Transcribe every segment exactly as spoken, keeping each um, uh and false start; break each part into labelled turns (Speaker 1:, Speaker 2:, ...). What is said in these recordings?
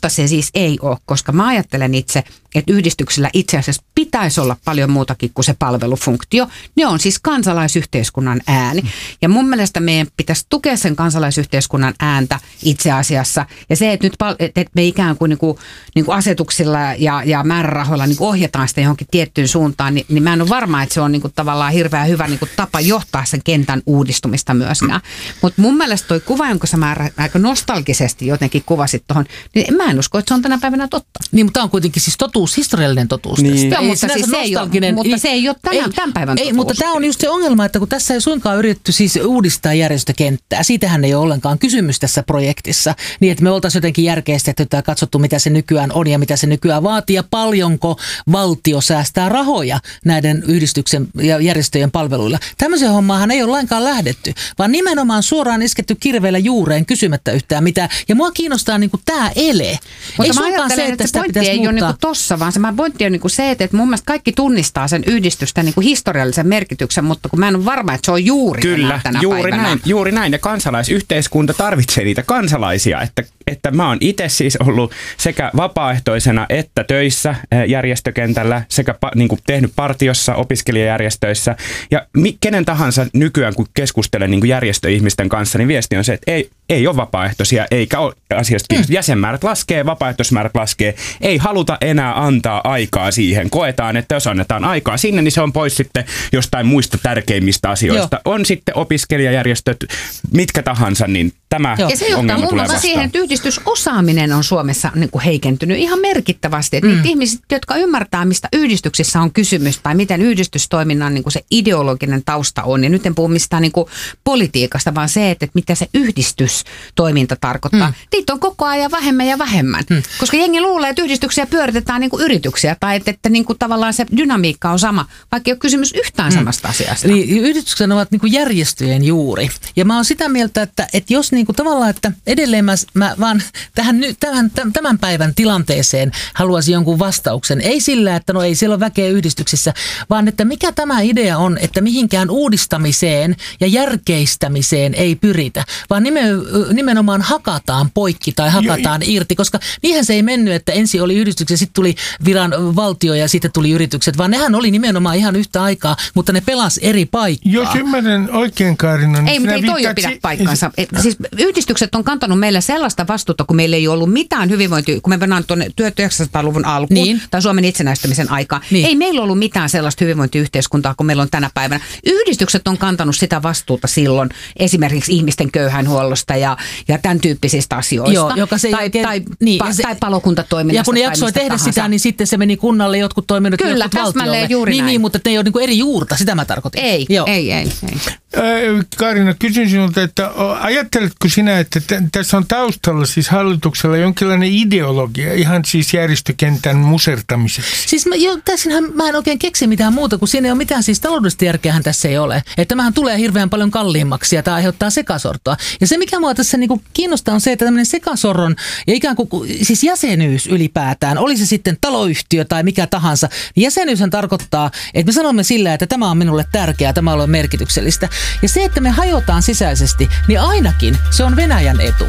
Speaker 1: musta se siis ei ole, koska mä ajattelen itse, että yhdistyksillä itse asiassa pitäisi olla paljon muutakin kuin se palvelufunktio. Ne on siis kansalaisyhteiskunnan ääni. Ja mun mielestä meidän pitäisi tukea sen kansalaisyhteiskunnan ääntä itse asiassa. Ja se, että nyt että me ikään kuin, niin kuin, niin kuin asetuksilla ja, ja määrärahoilla niin kuin ohjataan sitä johonkin tiettyyn suuntaan, niin, niin mä en ole varma, että se on niin kuin tavallaan hirveän hyvä niin kuin tapa johtaa sen kentän uudistumista myöskään. Mutta mun mielestä toi kuva, jonka sä mä aika nostalgisesti jotenkin kuvasit tuohon, niin mä en usko, että se on tänä päivänä totta.
Speaker 2: Niin, mutta tämä on kuitenkin siis totuus, historiallinen totuus
Speaker 1: niin.
Speaker 2: tästä.
Speaker 1: Joo, mutta, siis se ei ole, mutta se ei ole tämän, ei, tämän päivän
Speaker 2: ei,
Speaker 1: totuus.
Speaker 2: Mutta tämä on just se ongelma, että kun tässä ei suinkaan yritetty siis uudistaa järjestökenttää, siitähän ei ole ollenkaan kysymys tässä projektissa, niin että me oltaisiin jotenkin järkeistetty tai katsottu, mitä se nykyään on ja mitä se nykyään vaatii ja paljonko valtio säästää rahoja näiden yhdistyksen ja järjestöjen palveluilla. Tämmöisen hommaahan ei ole lainkaan lähdetty, vaan nimenomaan suoraan isketty kirveellä juureen kysymättä yhtään mitään. Ja mua kiinnostaa niin kuin tämä ele.
Speaker 1: Mutta ei mä ajattelen, se, että se pointti ei ole niin tossa, vaan se pointti on niin se, että mun mielestä kaikki tunnistaa sen yhdistysten niin historiallisen merkityksen, mutta kun mä en ole varma, että se on juuri
Speaker 3: Kyllä,
Speaker 1: tänä
Speaker 3: juuri
Speaker 1: päivänä.
Speaker 3: näin, juuri näin. Ja kansalaisyhteiskunta tarvitsee niitä kansalaisia, että, että mä oon itse siis ollut sekä vapaaehtoisena että töissä järjestökentällä, sekä pa, niin kuin tehnyt partiossa, opiskelijajärjestöissä. Ja mi, kenen tahansa nykyään, kun keskustelen niin kuin järjestöihmisten kanssa, niin viesti on se, että ei, ei ole vapaaehtoisia, eikä ole asiasta kiinnostunut. Jäsenmäärät laskee, vapaaehtoismäärät laskee. Ei haluta enää antaa aikaa siihen. Koetaan, että jos annetaan aikaa sinne, niin se on pois sitten jostain muista tärkeimmistä asioista. Joo. On sitten opiskelijajärjestöt, mitkä tahansa, niin tämä
Speaker 1: Joo. Ja se johtaa muun muassa siihen, että yhdistysosaaminen on Suomessa niin kuin heikentynyt ihan merkittävästi. Että mm. niitä ihmiset, jotka ymmärtää, mistä yhdistyksissä on kysymys tai miten yhdistystoiminnan niin kuin se ideologinen tausta on. Ja nyt en puhu mistään niin kuin politiikasta, vaan se, että mitä se yhdistystoiminta tarkoittaa. Mm. Niitä on koko ajan vähemmän ja vähemmän. Mm. Koska jengi luulee, että yhdistyksiä pyöritetään niin kuin yrityksiä tai että, että niin kuin tavallaan se dynamiikka on sama, vaikka ei ole kysymys yhtään mm. samasta asiasta.
Speaker 2: Niin, yhdistykset ovat niin kuin järjestöjen juuri. Ja mä oon sitä mieltä, että, että jos niin kuin tavallaan, että edelleen mä, mä vaan tähän, tämän, tämän päivän tilanteeseen haluaisin jonkun vastauksen. Ei sillä, että no ei siellä ole väkeä yhdistyksissä, vaan että mikä tämä idea on, että mihinkään uudistamiseen ja järkeistämiseen ei pyritä, vaan nimenomaan hakataan poikki tai hakataan jo, irti, koska niinhän se ei mennyt, että ensin oli yhdistykset, sitten tuli viran valtio ja sitten tuli yritykset, vaan nehän oli nimenomaan ihan yhtä aikaa, mutta ne pelas eri paikkaa.
Speaker 4: Jos ymmärrän oikein, Kaarina.
Speaker 1: Ei, mutta ei toi jo pidä paikkansa. Siis yhdistykset on kantanut meillä sellaista vastuuta, kun meillä ei ollut mitään hyvinvointia, kun me mennään tuonne tuhatyhdeksänsataaluvun alkuun niin. tai Suomen itsenäistymisen aikaan. Niin. Ei meillä ollut mitään sellaista hyvinvointiyhteiskuntaa, kun meillä on tänä päivänä. Yhdistykset on kantanut sitä vastuuta silloin esimerkiksi ihmisten köyhäinhuollosta ja, ja tämän tyyppisistä asioista.
Speaker 2: Joo, joka se
Speaker 1: tai,
Speaker 2: oikein,
Speaker 1: tai,
Speaker 2: niin,
Speaker 1: pa,
Speaker 2: se,
Speaker 1: tai palokuntatoiminnasta.
Speaker 2: Ja kun ne jaksoi tehdä
Speaker 1: tahansa.
Speaker 2: sitä, niin sitten se meni kunnalle, jotkut toiminnot
Speaker 1: Kyllä,
Speaker 2: jotkut valtiolle.
Speaker 1: Juuri
Speaker 2: niin,
Speaker 1: näin.
Speaker 2: niin, mutta ne ei ole niin kuin eri juurta, sitä mä tarkoitin.
Speaker 1: Ei,
Speaker 2: Joo.
Speaker 1: ei, ei. ei.
Speaker 4: Kaarina, kysyn sinulta, että ajatteletko sinä, että t- tässä on taustalla siis hallituksella jonkinlainen ideologia, ihan siis järjestökentän musertamiseksi?
Speaker 2: Siis mä, jo, tässähän mä en oikein keksi mitään muuta, kun siinä ei ole mitään siis taloudellista järkeähän tässä ei ole. Että tämähän tulee hirveän paljon kalliimmaksi ja tämä aiheuttaa sekasortoa. Ja se, mikä mua tässä niinku kiinnostaa, on se, että tämmöinen sekasorron ja ikään kuin siis jäsenyys ylipäätään, oli se sitten taloyhtiö tai mikä tahansa, niin jäsenyyshän tarkoittaa, että me sanomme sillä, että tämä on minulle tärkeää, tämä on merkityksellistä. Ja se, että me hajotaan sisäisesti, niin ainakin se on Venäjän etu.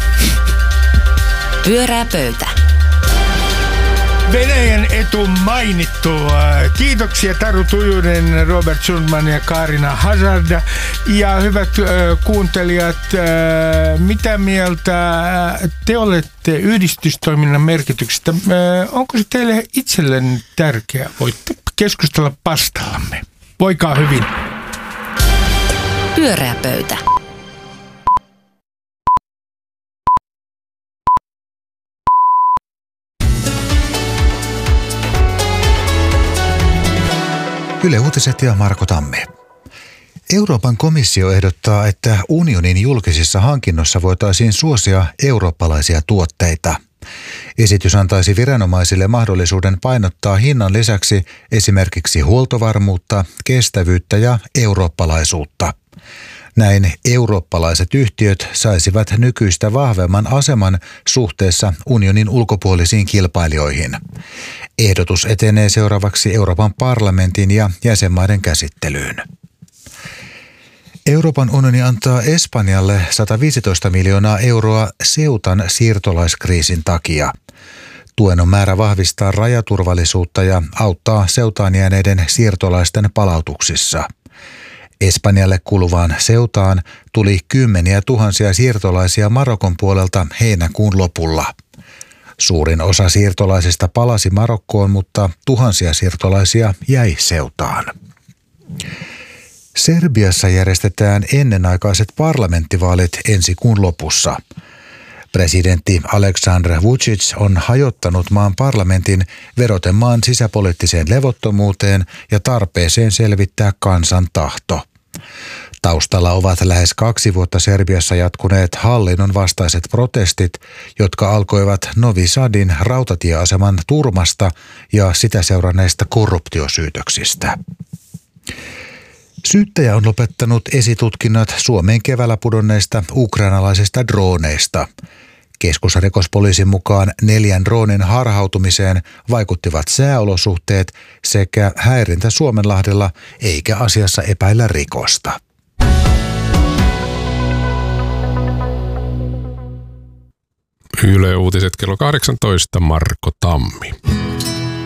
Speaker 5: Pyörää pöytä.
Speaker 4: Venäjän etu mainittu. Kiitoksia Taru Tujunen, Robert Sundman ja Kaarina Hazard. Ja hyvät äh, kuuntelijat, äh, mitä mieltä te olette yhdistystoiminnan merkityksestä? Äh, onko se teille itsellenne tärkeää? Voitte keskustella pastallamme. Voikaa hyvin.
Speaker 5: Pyörää pöytä.
Speaker 6: Yle Uutiset ja Marko Tammi. Euroopan komissio ehdottaa, että unionin julkisissa hankinnoissa voitaisiin suosia eurooppalaisia tuotteita. Esitys antaisi viranomaisille mahdollisuuden painottaa hinnan lisäksi esimerkiksi huoltovarmuutta, kestävyyttä ja eurooppalaisuutta. Näin eurooppalaiset yhtiöt saisivat nykyistä vahvemman aseman suhteessa unionin ulkopuolisiin kilpailijoihin. Ehdotus etenee seuraavaksi Euroopan parlamentin ja jäsenmaiden käsittelyyn. Euroopan unioni antaa Espanjalle sata viisitoista miljoonaa euroa Ceutan siirtolaiskriisin takia. Tuen on määrä vahvistaa rajaturvallisuutta ja auttaa Ceutaan jääneiden siirtolaisten palautuksissa. Espanjalle kuluvaan Ceutaan tuli kymmeniä tuhansia siirtolaisia Marokon puolelta heinäkuun lopulla. Suurin osa siirtolaisista palasi Marokkoon, mutta tuhansia siirtolaisia jäi Ceutaan. Serbiassa järjestetään ennenaikaiset parlamenttivaalit ensi kuun lopussa. Presidentti Aleksandar Vučić on hajottanut maan parlamentin vedoten maan sisäpoliittiseen levottomuuteen ja tarpeeseen selvittää kansan tahto. Taustalla ovat lähes kaksi vuotta Serbiassa jatkuneet hallinnon vastaiset protestit, jotka alkoivat Novi Sadin rautatieaseman turmasta ja sitä seuranneista korruptiosyytöksistä. Syyttäjä on lopettanut esitutkinnat Suomeen keväällä pudonneista ukrainalaisista drooneista. Keskusrikospoliisin mukaan neljän droonin harhautumiseen vaikuttivat sääolosuhteet sekä häirintä Suomenlahdella, eikä asiassa epäillä rikosta.
Speaker 5: Yle Uutiset kello kahdeksantoista, Marko Tammi.